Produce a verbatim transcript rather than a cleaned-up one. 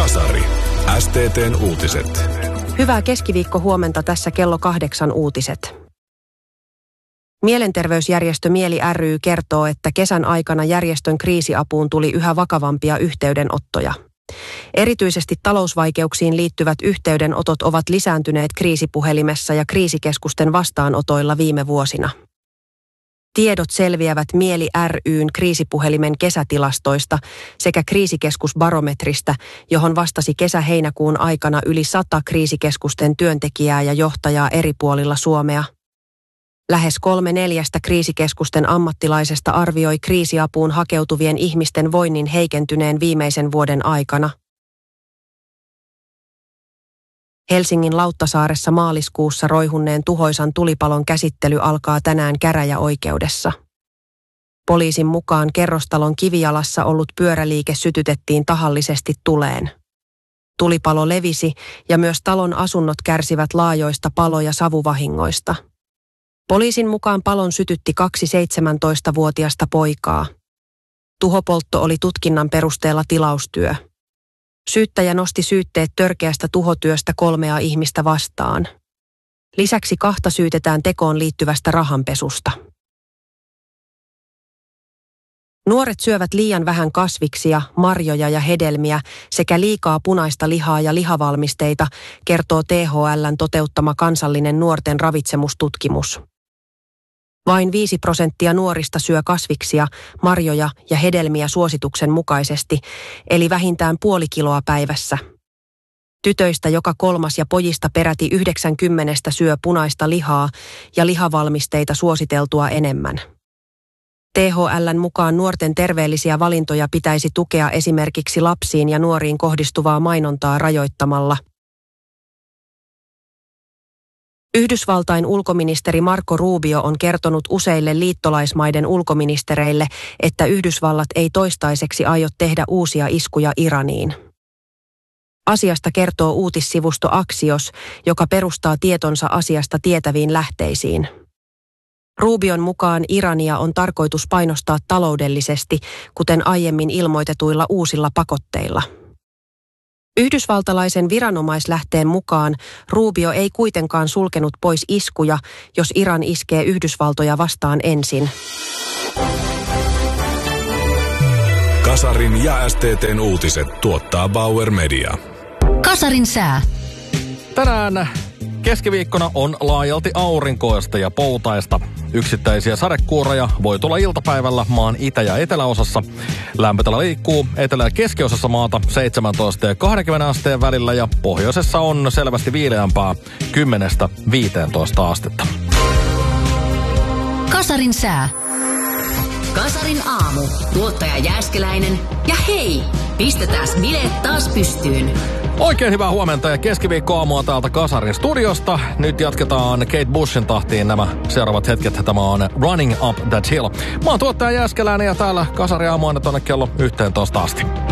Kasari. S T T:n uutiset. Hyvää keskiviikko huomenta, tässä kello kahdeksan uutiset. Mielenterveysjärjestö Mieli ry kertoo, että kesän aikana järjestön kriisiapuun tuli yhä vakavampia yhteydenottoja. Erityisesti talousvaikeuksiin liittyvät yhteydenotot ovat lisääntyneet kriisipuhelimessa ja kriisikeskusten vastaanotoilla viime vuosina. Tiedot selviävät Mieli ry:n kriisipuhelimen kesätilastoista sekä kriisikeskusbarometristä, johon vastasi kesä-heinäkuun aikana yli sata kriisikeskusten työntekijää ja johtajaa eri puolilla Suomea. Lähes kolme neljästä kriisikeskusten ammattilaisesta arvioi kriisiapuun hakeutuvien ihmisten voinnin heikentyneen viimeisen vuoden aikana. Helsingin Lauttasaaressa maaliskuussa roihunneen tuhoisan tulipalon käsittely alkaa tänään käräjäoikeudessa. Poliisin mukaan kerrostalon kivijalassa ollut pyöräliike sytytettiin tahallisesti tuleen. Tulipalo levisi ja myös talon asunnot kärsivät laajoista palo- ja savuvahingoista. Poliisin mukaan palon sytytti kaksi seitsemäntoistavuotiasta poikaa. Tuhopoltto oli tutkinnan perusteella tilaustyö. Syyttäjä nosti syytteet törkeästä tuhotyöstä kolmea ihmistä vastaan. Lisäksi kahta syytetään tekoon liittyvästä rahanpesusta. Nuoret syövät liian vähän kasviksia, marjoja ja hedelmiä sekä liikaa punaista lihaa ja lihavalmisteita, kertoo T H L:n toteuttama kansallinen nuorten ravitsemustutkimus. Vain viisi prosenttia nuorista syö kasviksia, marjoja ja hedelmiä suosituksen mukaisesti, eli vähintään puoli kiloa päivässä. Tytöistä joka kolmas ja pojista peräti yhdeksänkymmentä syö punaista lihaa ja lihavalmisteita suositeltua enemmän. T H L:n mukaan nuorten terveellisiä valintoja pitäisi tukea esimerkiksi lapsiin ja nuoriin kohdistuvaa mainontaa rajoittamalla. Yhdysvaltain ulkoministeri Marco Rubio on kertonut useille liittolaismaiden ulkoministereille, että Yhdysvallat ei toistaiseksi aio tehdä uusia iskuja Iraniin. Asiasta kertoo uutissivusto Axios, joka perustaa tietonsa asiasta tietäviin lähteisiin. Rubion mukaan Irania on tarkoitus painostaa taloudellisesti, kuten aiemmin ilmoitetuilla uusilla pakotteilla. Yhdysvaltalaisen viranomaislähteen mukaan Rubio ei kuitenkaan sulkenut pois iskuja, jos Iran iskee Yhdysvaltoja vastaan ensin. Kasarin ja S T T:n uutiset tuottaa Bauer Media. Kasarin sää. Tänään keskiviikkona on laajalti aurinkoista ja poutaista. Yksittäisiä sadekuuroja voi tulla iltapäivällä maan itä- ja eteläosassa. Lämpötila liikkuu etelä- ja keskiosassa maata seitsemäntoista ja kaksikymmentä asteen välillä ja pohjoisessa on selvästi viileämpää kymmenestä viiteentoista astetta. Kasarin sää. Kasarin aamu. Tuottaja Jääskeläinen. Ja hei, pistetään bileet taas pystyyn. Oikein hyvää huomenta ja keskiviikkoaamua täältä Kasarin studiosta. Nyt jatketaan Kate Bushin tahtiin nämä seuraavat hetket. Tämä on Running Up That Hill. Mä oon tuottaja Jääskeläinen ja täällä Kasarin aamuina tonne kello yhteentoista asti.